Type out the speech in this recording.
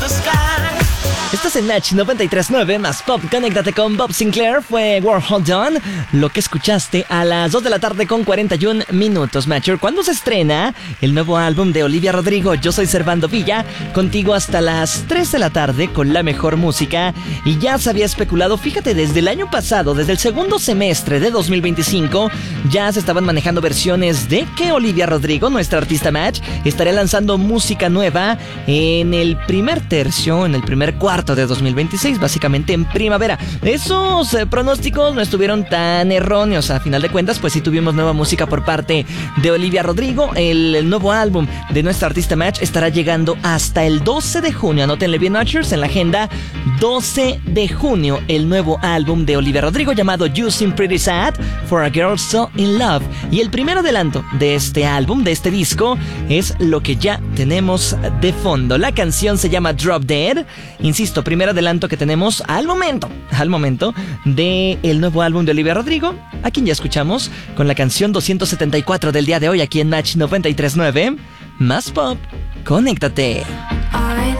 Estás en Match 93.9 más Pop. Conéctate con Bob Sinclair. Fue War Hold On, lo que escuchaste a las 2 de la tarde con 41 minutos. Matcher, ¿cuándo se estrena el nuevo álbum de Olivia Rodrigo? Yo soy Servando Villa, contigo hasta las 3 de la tarde con la mejor música. Y ya se había especulado, fíjate, desde el año pasado, desde el segundo semestre de 2025, ya se estaban manejando versiones de que Olivia Rodrigo, nuestra artista Match, estaría lanzando música nueva en el primer tercio, en el primer cuarto de 2026, básicamente en primavera. Esos pronósticos no estuvieron tan erróneos. A final de cuentas, pues sí tuvimos nueva música por parte de Olivia Rodrigo. El nuevo álbum de nuestra artista Match estará llegando hasta el 12 de junio. Anótenle bien, Matchers, en la agenda. 12 de junio, el nuevo álbum de Olivia Rodrigo llamado You Seem Pretty Sad for a Girl So In Love. Y el primer adelanto de este álbum, de este disco, es lo que ya tenemos de fondo. La canción se llama Drop Dead. Insisto, primer adelanto que tenemos al momento de el nuevo álbum de Olivia Rodrigo, a quien ya escuchamos con la canción 274 del día de hoy aquí en Match 93.9. Más Pop, conéctate. I